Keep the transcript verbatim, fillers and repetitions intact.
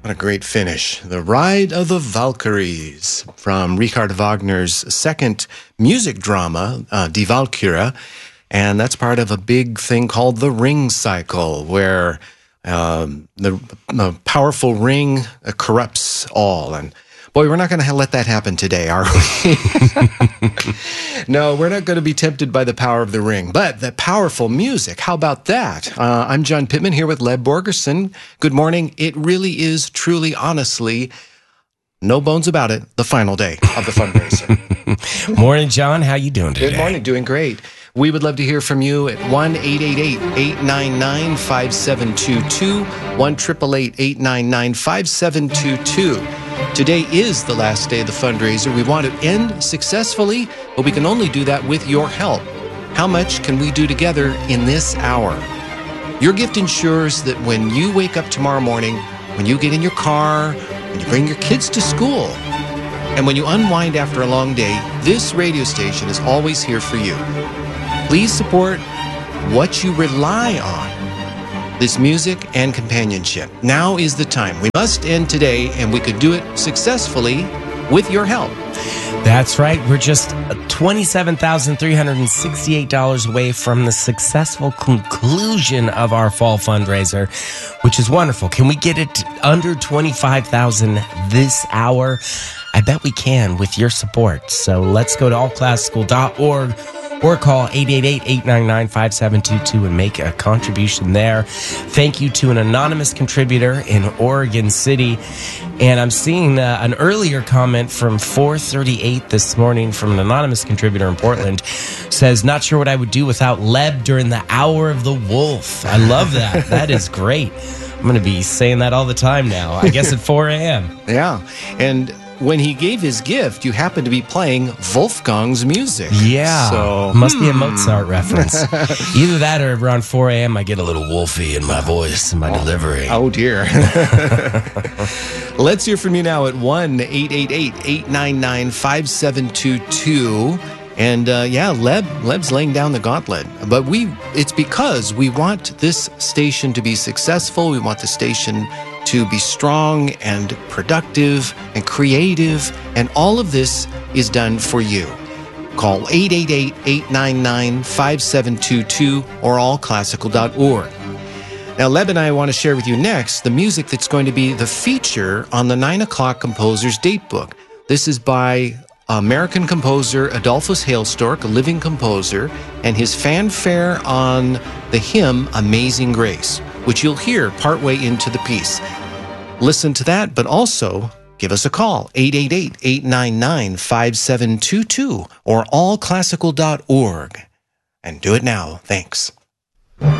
What a great finish. The Ride of the Valkyries from Richard Wagner's second music drama, uh, Die Walküre. And that's part of a big thing called the Ring Cycle, where um, the, the powerful ring uh, corrupts all. And boy, we're not going to let that happen today, are we? No, we're not going to be tempted by the power of the ring, but the powerful music. How about that? Uh, I'm John Pittman here with Leb Borgerson. Good morning. It really is, truly, honestly, no bones about it, the final day of the fundraiser. Morning, John. How you doing today? Good morning. Doing great. We would love to hear from you at one eight eight eight, eight nine nine, five seven two two, one eight eight eight, eight nine nine, five seven two two. Today is the last day of the fundraiser. We want to end successfully, but we can only do that with your help. How much can we do together in this hour? Your gift ensures that when you wake up tomorrow morning, when you get in your car, when you bring your kids to school, and when you unwind after a long day, this radio station is always here for you. Please support what you rely on, this music and companionship. Now is the time. We must end today, and we could do it successfully with your help. That's right. We're just twenty-seven thousand three hundred sixty-eight dollars away from the successful conclusion of our fall fundraiser, which is wonderful. Can we get it under twenty-five thousand dollars this hour? I bet we can with your support. So let's go to all classical dot org or call eight eight eight, eight nine nine, five seven two two and make a contribution there. Thank you to an anonymous contributor in Oregon City. And I'm seeing uh, an earlier comment from four thirty-eight this morning from an anonymous contributor in Portland. Says, not sure what I would do without Leb during the hour of the wolf. I love that. That is great. I'm going to be saying that all the time now, I guess at four a.m. Yeah. And when he gave his gift, you happened to be playing Wolfgang's music. Yeah. So, must hmm. be a Mozart reference. Either that or around four a.m. I get a little wolfy in my voice and my oh, delivery. Oh, dear. Let's hear from you now at one eight eight eight, eight nine nine, five seven two two. And uh, yeah, Leb, Leb's laying down the gauntlet. But we, it's because we want this station to be successful. We want the station to be strong and productive and creative. And all of this is done for you. Call eight eight eight, eight nine nine, five seven two two or all classical dot org. Now, Leb and I want to share with you next the music that's going to be the feature on the nine o'clock Composer's Datebook. This is by American composer Adolphus Hailstork, a living composer, and his fanfare on the hymn Amazing Grace, which you'll hear partway into the piece. Listen to that, but also give us a call, eight eight eight, eight nine nine, five seven two two or all classical dot org. And do it now. Thanks.